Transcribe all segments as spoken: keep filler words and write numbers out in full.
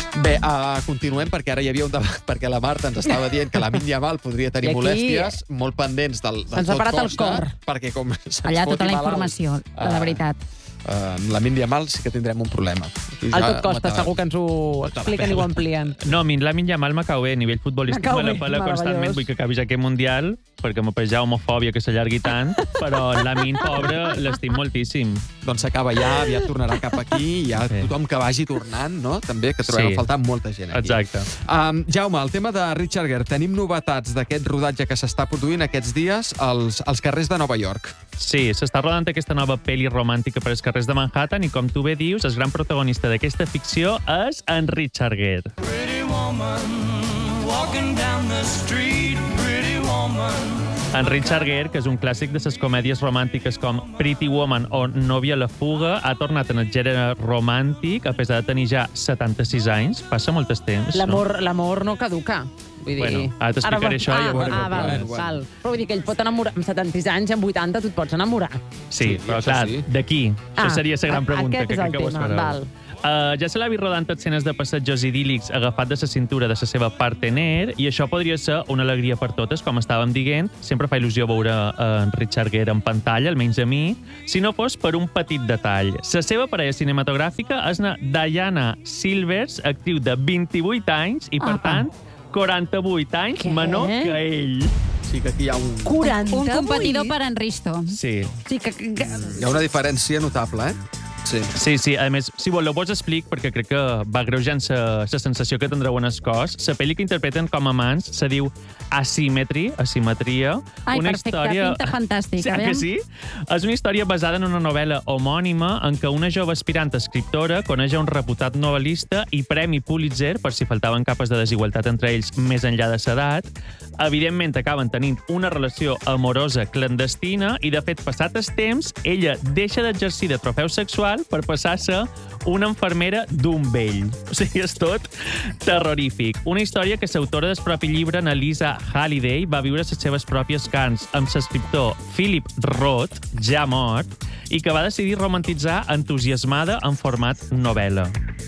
Bé, uh, continuem, perquè ara hi havia un debat, perquè la Marta ens estava dient que la Lamine Yamal podria tenir aquí... molèsties, molt pendents del, del se'ns ha tot parat costa, el cor. perquè com se'ns Allà foti tota la malalt, informació, uh, de la veritat. Uh, la Lamine Yamal sí que tindrem un problema. El tot costa, segur que ens ho expliquen i ho amplien. No, a mi la Lamine Yamal m'acau bé, a nivell futbolístic me la pela constantment, vull que acabis aquest Mundial, perquè m'ho ja homofòbia que s'allargui tant, però la Lamine, pobra, l'estim moltíssim. Doncs s'acaba ja, aviat tornarà cap aquí, i ja sí. Tothom que vagi tornant, no? També, que trobem sí. a faltar molta gent aquí. Exacte. Um, Jaume, el tema de Richard Gere, tenim novetats d'aquest rodatge que s'està produint aquests dies als, als carrers de Nova York. Sí, s'està rodant aquesta nova pel·li romàntica per als carrers de Manhattan i, com tu bé dius, el gran protagonista d'aquesta ficció és en Richard Gere. Pretty woman, walking down the street, pretty woman. En Richard Gere, que és un clàssic de les comèdies romàntiques com Pretty Woman o Nòvia a la fuga, ha tornat en el gènere romàntic, a pesar de tenir ja setanta-sis anys. Passa molt temps, l'amor, no? L'amor no caduca. Vull dir... Bueno, ara t'explicaré això ah, i ja veurem. Ah, val, val. val. Però vull dir que ell pot enamorar... Amb setanta anys, amb vuitanta, tu et pots enamorar. Sí, sí però clar, sí. D'aquí? Ah, això seria la gran pregunta. Aquest és el tema, val. Uh, ja se l'ha vist rodant escenes de passatgers idíl·lics agafat de la cintura de la seva partener, i això podria ser una alegria per totes, com estàvem dient. Sempre fa il·lusió veure en Richard Gere en pantalla, almenys a mi, si no fos per un petit detall. La seva parella cinematogràfica és una Diana Silvers, actriu de vint-i-vuit anys, i per ah, tant, quaranta-vuit anys Què? menor que ell. Sí que aquí hi ha un... quaranta-vuit? Un competidor per en Risto. Sí. Sí que... Hi ha una diferència notable, eh? Sí. sí, sí. A més, si voleu, vos explic, perquè crec que va greujant la sensació que tindreu en el cos. La pel·li que interpreten com a amants se diu Asymmetry, asimetria. Ai, una perfecte, història... pinta fantàstic. Sí, que sí? És una història basada en una novel·la homònima en què una jove aspirant escriptora coneix un reputat novel·lista i premi Pulitzer, per si faltaven capes de desigualtat entre ells més enllà de l'edat. Evidentment, acaben tenint una relació amorosa clandestina i, de fet, passat el temps, ella deixa d'exercir de trofeu sexual per passar a ser una infermera d'un vell. O sigui, és tot terrorífic. Una història que l'autora del propi llibre, Annalisa Halliday, va viure les seves pròpies carns amb l'escriptor Philip Roth, ja mort, i que va decidir romantitzar entusiasmada en format novel·la.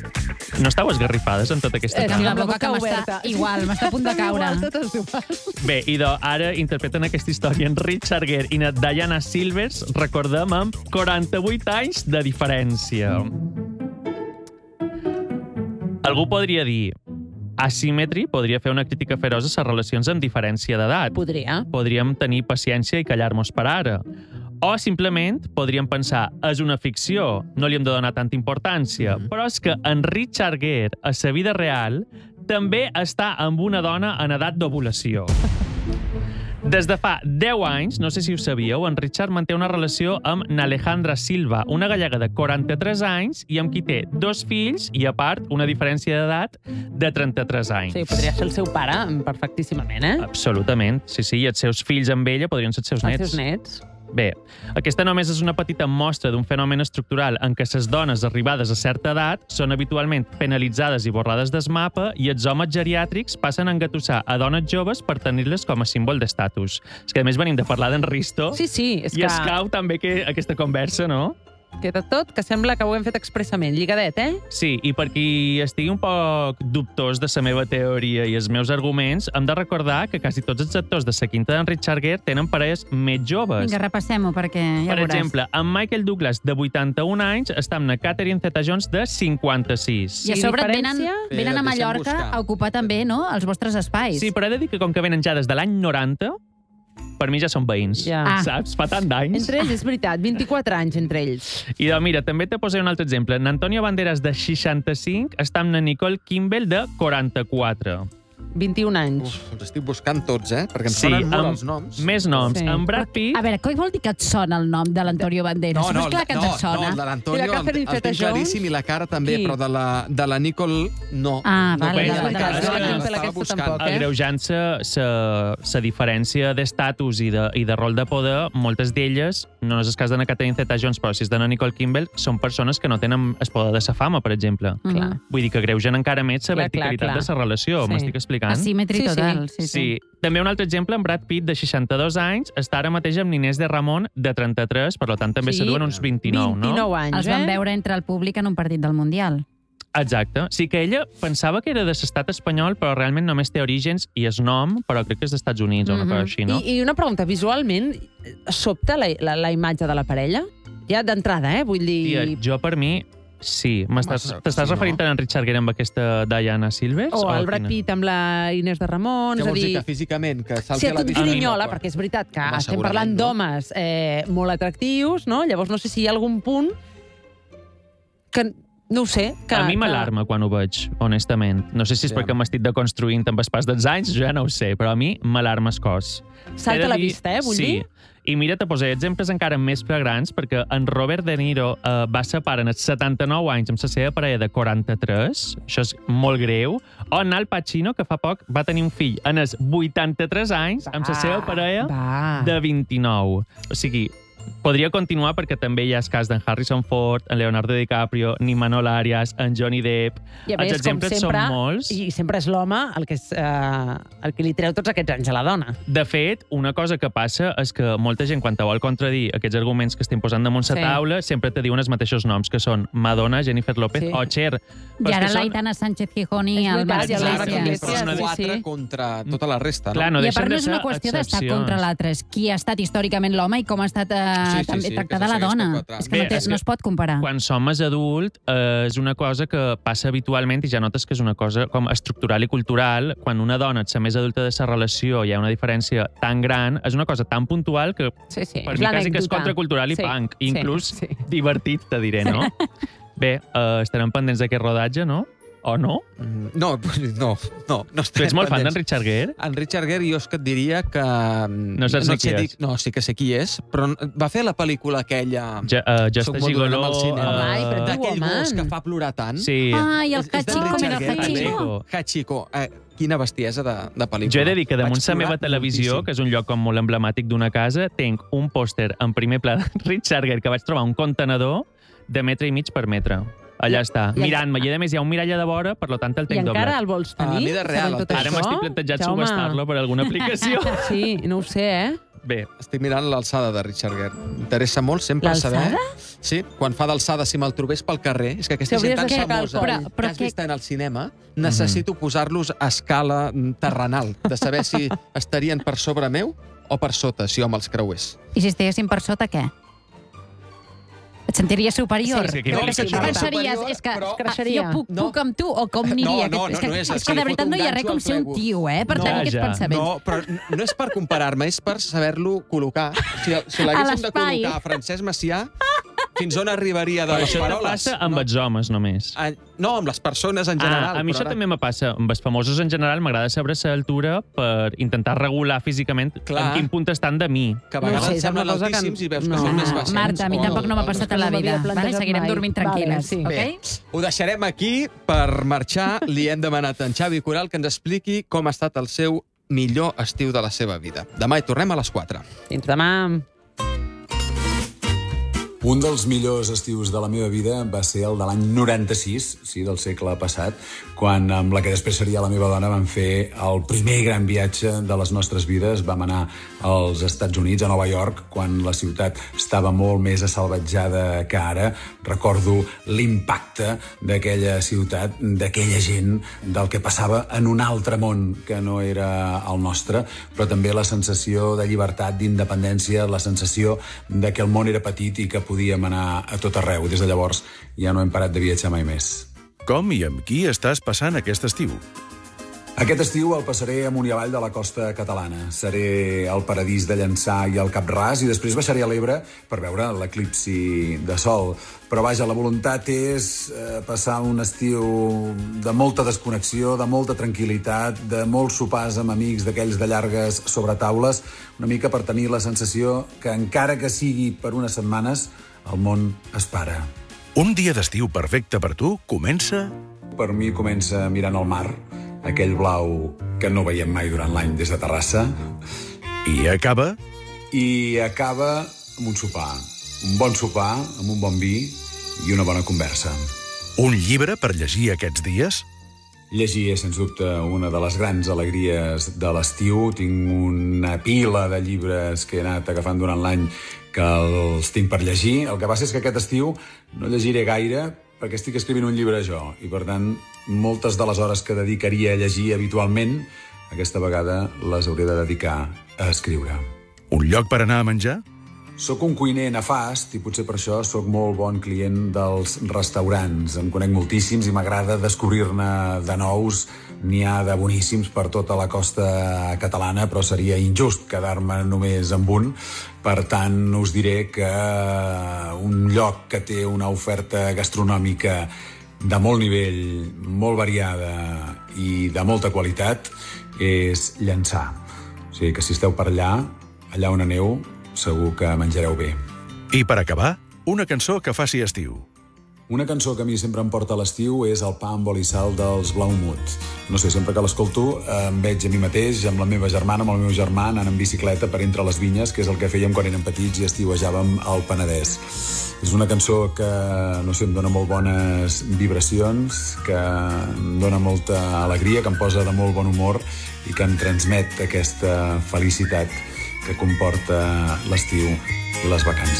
No estàu esgarrifades en tota aquesta trama? trama? La boca que m'està igual, m'està a punt de caure. Bé, i de, ara interpreten aquesta història en Richard Gere i en Diana Silvers, recordem, amb quaranta-vuit anys de diferència. Algú podria dir... Asymmetry podria fer una crítica feroç a les relacions amb diferència d'edat. Podria. Podríem tenir paciència i callar-nos per ara. O, simplement, podríem pensar, és una ficció, no li hem de donar tanta importància. Mm. Però és que en Richard Gere, a la vida real, també està amb una dona en edat d'ovulació. Des de fa deu anys, no sé si ho sabíeu, en Richard manté una relació amb n'Alejandra Silva, una gallega de quaranta-tres anys i amb qui té dos fills i, a part, una diferència d'edat de trenta-tres anys. Sí, podria ser el seu pare, perfectíssimament, eh? Absolutament. Sí, sí, i els seus fills amb ella podrien ser els seus nets. Els seus nets. Bé, aquesta només és una petita mostra d'un fenomen estructural en què les dones arribades a certa edat són habitualment penalitzades i borrades del mapa i els homes geriàtrics passen a engatussar a dones joves per tenir-les com a símbol d'estatus. És que, a més, venim de parlar d'en Risto. Sí, sí. És I que... escau també que aquesta conversa, no? Que de tot, que sembla que ho hem fet expressament, lligadet, eh? Sí, i per qui estigui un poc dubtós de la meva teoria i els meus arguments, hem de recordar que quasi tots els actors de la quinta d'en Richard Gere tenen parelles més joves. Vinga, repassem-ho, perquè ja per veuràs. Per exemple, en Michael Douglas, de vuitanta-un anys, està amb la Catherine Zeta-Jones, de cinquanta-sis. I a sobre et venen, Sí, venen a deixa'm Mallorca buscar. a ocupar també, no?, els vostres espais. Sí, però he de dir que com que venen ja des de l'any noranta, per mi ja són veïns, Ja. Ah. saps? Fa tant d'anys. Entre ells, és veritat, vint-i-quatre anys entre ells. I doncs, mira, també te posaré un altre exemple. N'Antonio Banderas, de seixanta-cinc, està amb la Nicole Kimball, de quaranta-quatre. vint-i-un anys. Uf, els estic buscant tots, eh? Perquè em Sí, sonen molt amb els noms. més noms. Sí. En Brad Pitt... A veure, què vol dir que et sona el nom de l'Antonio Banderas? No, no, és clar que no, ens sona. no, de l'Antonio I la Catherine el, el tinc Zeta-Jones? claríssim i la cara també, Qui? però de la, de la Nicole no. Ah, no vale, veia de la- la de cara, la- és que de la- l'estava aquesta buscant. tampoc, eh? Agreujant-se la diferència d'estatus i, de, i de rol de poder, moltes d'elles, no és el cas de la Catherine Zeta-Jones, però si és de la Nicole Kimball, són persones que no tenen el poder de sa fama, per exemple. Mhm. Clar. Vull dir que agreugen encara més la Clar, verticalitat clar, de la relació, Sí. m'estic explicant? Asímetri Sí, sí. total. Sí, sí. Sí. També un altre exemple, en Brad Pitt, de seixanta-dos anys, està ara mateix amb Inés de Ramon, de trenta-tres, per tant també Sí. s'aduen uns vint-i-nou, no? vint-i-nou anys, Els van eh? veure entre el públic en un partit del Mundial. Exacte. Sí que ella pensava que era de l'estat espanyol, però realment només té orígens i és nom, però crec que és dels Estats Units o una cosa així, no? I, I una pregunta, visualment, sobta la, la, la imatge de la parella? Ja d'entrada, eh? Vull dir... Tia, jo per mi, sí. T'estàs sí, referint no? a en Richard Gere amb aquesta Diana Silvers? O el Brad quina? Pitt amb la Inés de Ramon, Què és a vols dir, dir... que físicament, que salti Si a et la piscina? grinyola, perquè és veritat que Home, estem segurament, parlant no? d'homes eh, molt atractius, no? Llavors no sé si hi ha algun punt que... No ho sé. Que, A mi que... m'alarma quan ho veig, honestament. No sé si és Sí. perquè m'estic deconstruint amb el pas dels anys, jo ja no ho sé, però a mi m'alarma el cos. Salta He de a la dir- vista, eh, vull sí. dir? I mira, te posaré exemples encara més flagrants, perquè en Robert De Niro eh, va separar en els setanta-nou anys amb la seva parella de quaranta-tres, això és molt greu, o en Al Pacino, que fa poc va tenir un fill en els vuitanta-tres anys amb la seva parella va. de vint-i-nou. O sigui, podria continuar perquè també hi ha el cas d'en Harrison Ford, en Leonardo DiCaprio, ni Manol Arias, en Johnny Depp. I a més, Els exemples com sempre, són molts. I sempre és l'home el, que és, eh, el que li treu tots aquests anys a la dona. De fet, una cosa que passa és que molta gent, quan te vol contradir aquests arguments que estem posant damunt la Sí. taula, sempre te diuen els mateixos noms, que són Madonna, Jennifer López Sí. o Cher. I Però és ara que són- l'Aitana Sánchez Gijoni És i el veritat, Marc i el Marc Iglesias. Iglesias. Però són Sí, quatre sí. contra tota la resta, no? Clar, no I a deixen part no de és ser una qüestió d'estar excepcions. contra l'altre, és qui ha estat històricament l'home i com ha estat eh, Sí, sí, també sí, tractada que la se segueix dona. per quatre. És que no, Bé, té, és que no es pot comparar. Quan som més adult, eh, és una cosa que passa habitualment i ja notes que és una cosa com estructural i cultural. Quan una dona és la més adulta de la relació hi ha una diferència tan gran, és una cosa tan puntual que Sí, sí. per és mi quasi que és l'anècdota. contracultural i Sí, punk. sí, Inclús sí. divertit, te diré, no? Bé, eh, estarem pendents d'aquest rodatge, no? O no? Mm, No, no, no. no Tu ets molt fan d'en pendents. Richard Gere? En Richard Gere jo és que et diria que... No saps no ni qui et sé és. dir- No, sí que sé qui és, però va fer la pel·lícula aquella... Ja, uh, Soc Justa molt dolent Gigoló... amb el cinema. Ai, però tu- D'aquell Woman. gos que fa plorar tant. Sí. Ai, el És- és d'en Hachiko, Richard mira, el Gere, també. Hachiko. Hachiko. Eh, quina bestiesa de, de pel·lícula. Jo he de dir que damunt Vaig la meva plorar televisió, moltíssim. que és un lloc com molt emblemàtic d'una casa, tinc un pòster en primer pla de Richard Gere que vaig trobar a un contenedor de metre i mig per metre. Allà està, I- mirant-me. I a més hi ha un mirall a davora, per lo tant el I tinc encara doblat. el vols A tenir? mida real, sabent el tot tens. Ara això? m'estic plantejant Jaume. subestar-lo per alguna aplicació. Sí, no ho sé, eh? Bé, Estic mirant l'alçada de Richard Gere. M'interessa molt sempre saber... L'alçada? Sí, quan fa d'alçada, si me'l trobés pel carrer, és que aquesta T'hauries gent tan d'aixecar el famosa coll. Però- però que has què- vist en el cinema, necessito posar-los a escala mm, terrenal, de saber si estarien per sobre meu o per sota, si jo me'ls creués. I si estiguessin per sota, què? Et sentiries superior? Sí, és que Però aquí què no pensaries? superior, És que però- ah, creixeria. jo puc, No. puc amb tu o com aniria? No, no, aquest- és que, no, no és, és és que que de li veritat foto no hi ha un res com ganxo ser al un plego. tio, eh? Per No. tenir Ja, aquests ja. pensaments. No, però no és per comparar-me, és per saber-lo col·locar. Si, si A l'haguéssim de l'espai. col·locar a Francesc Macià, fins on arribaria de però les això te paroles? passa amb no, els homes només. Ah, no, amb les persones en general. Ah, a mi però això ara- també me passa. Amb els famosos en general m'agrada saber l'altura per intentar regular físicament Clar. en quin punt estan de mi. Que a No vegades sé, és semblen una cosa que- altíssims i veus no. que són més Ah, baixets. Marta, a mi o- tampoc no m'ha o- passat que a la no m'havia vida. Vale? plantejat Seguirem mai. dormint Vale, tranquil·les, sí. ok? Bé, ho deixarem aquí per marxar. Li hem demanat a en Xavi Coral que ens expliqui com ha estat el seu millor estiu de la seva vida. Demà hi tornem a les quatre. Fins demà. Un dels millors estius de la meva vida va ser el de l'any noranta-sis, sí, del segle passat, quan amb la que després seria la meva dona vam fer el primer gran viatge de les nostres vides. Vam anar als Estats Units, a Nova York, quan la ciutat estava molt més assalvatjada que ara. Recordo l'impacte d'aquella ciutat, d'aquella gent, del que passava en un altre món que no era el nostre, però també la sensació de llibertat, d'independència, la sensació de que el món era petit i que podíem anar a tot arreu. Des de llavors ja no hem parat de viatjar mai més. Com i amb qui estàs passant aquest estiu? Aquest estiu el passaré amunt i avall de la costa catalana. Seré al paradís de Llançà i al Cap Ras i després baixaré a l'Ebre per veure l'eclipsi de sol. Però vaja, la voluntat és eh, passar un estiu de molta desconnexió, de molta tranquil·litat, de molts sopars amb amics d'aquells de llargues sobretaules, una mica per tenir la sensació que encara que sigui per unes setmanes, el món es para. Un dia d'estiu perfecte per tu comença... Per mi comença mirant el mar, aquell blau que no veiem mai durant l'any des de Terrassa, I acaba... i acaba amb un sopar. Un bon sopar, amb un bon vi i una bona conversa. Un llibre per llegir aquests dies? Llegir és, sens dubte, una de les grans alegries de l'estiu. Tinc una pila de llibres que he anat agafant durant l'any que els tinc per llegir. El que passa és que aquest estiu no llegiré gaire perquè estic escrivint un llibre jo, i per tant, moltes de les hores que dedicaria a llegir habitualment, aquesta vegada les hauré de dedicar a escriure. Un lloc per anar a menjar? Soc un cuiner nefast i potser per això sóc molt bon client dels restaurants. Em conec moltíssims i m'agrada descobrir-ne de nous. N'hi ha de boníssims per tota la costa catalana, però seria injust quedar-me només amb un. Per tant, us diré que un lloc que té una oferta gastronòmica de molt nivell, molt variada i de molta qualitat és Llançà. O sigui que si esteu per allà, allà on aneu, segur que menjareu bé. I per acabar, una cançó que faci estiu. Una cançó que a mi sempre em porta a l'estiu és el Pa amb oli i sal dels Blaumut. No sé, sempre que l'escolto em veig a mi mateix, amb la meva germana, amb el meu germà, anant en bicicleta per entre les vinyes, que és el que fèiem quan érem petits i estiuejàvem al Penedès. És una cançó que, no sé, em dona molt bones vibracions, que em dona molta alegria, que em posa de molt bon humor i que em transmet aquesta felicitat que comporta l'estiu i les vacances.